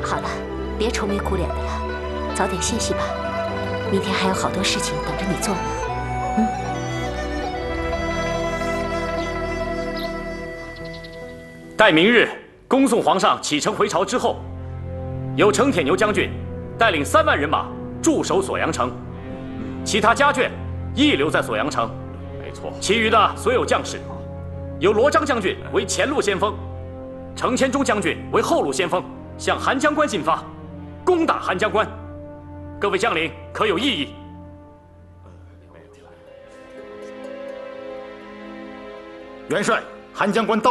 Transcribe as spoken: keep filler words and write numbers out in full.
好了，别愁眉苦脸的了，早点歇息吧。明天还有好多事情等着你做呢。嗯。 待明日恭送皇上启程回朝之后，由程铁牛将军带领三万人马驻守锁阳城，其他家眷亦留在锁阳城。没错。其余的所有将士，由罗章将军为前路先锋，程千忠将军为后路先锋，向韩江关进发，攻打韩江关。各位将领可有异议？ 元帅，韩江关到。